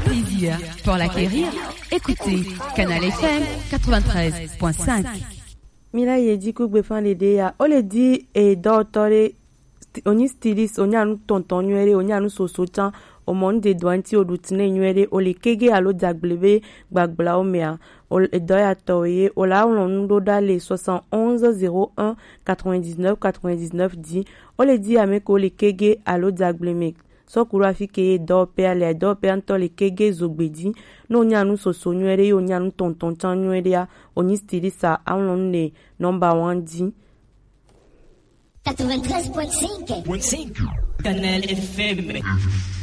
plaisir pour l'acquérir, écoutez Canal FM 93.5. Mila yedi kugbe fan lede ya. Ole di doctore oni stylist oni anu tonton nyere oni anu sosotan o mon de douanti odutine nyere ole kege alo dagblebe gbagbla omea ol edoya toye ola on do dale 71 01 99 99 di ole di ameko ole kege alo dagbleme so kura fike do pe anto le kege zogbedi no nyanu soso nyere yo nyanu tonton tan nyere ya oni stylist on ne number 1 di 93.5 Canal FM.